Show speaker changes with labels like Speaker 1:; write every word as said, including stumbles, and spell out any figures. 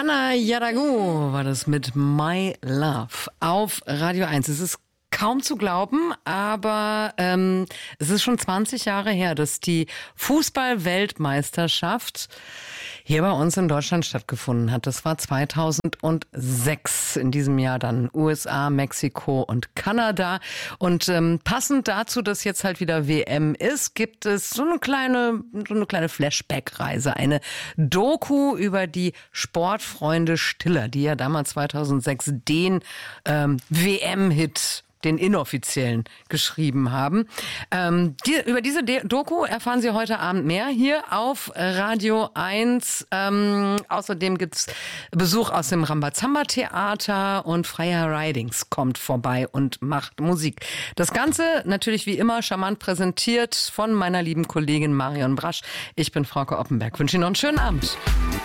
Speaker 1: Anna Jaragu war das mit My Love auf Radio eins. Es ist kaum zu glauben, aber ähm, es ist schon zwanzig Jahre her, dass die Fußball-Weltmeisterschaft hier bei uns in Deutschland stattgefunden hat. Das war zweitausendsechs, in diesem Jahr dann U S A, Mexiko und Kanada. Und ähm, passend dazu, dass jetzt halt wieder W M ist, gibt es so eine kleine, so eine kleine Flashback-Reise, eine Doku über die Sportfreunde Stiller, die ja damals zweitausendsechs den ähm, W M-Hit, den inoffiziellen, geschrieben haben. Ähm, die, über diese De- Doku erfahren Sie heute Abend mehr hier auf Radio eins. Ähm, außerdem gibt's Besuch aus dem Rambazamba-Theater und Freier Ridings kommt vorbei und macht Musik. Das Ganze natürlich wie immer charmant präsentiert von meiner lieben Kollegin Marion Brasch. Ich bin Frauke Oppenberg. Wünsche Ihnen noch einen schönen Abend.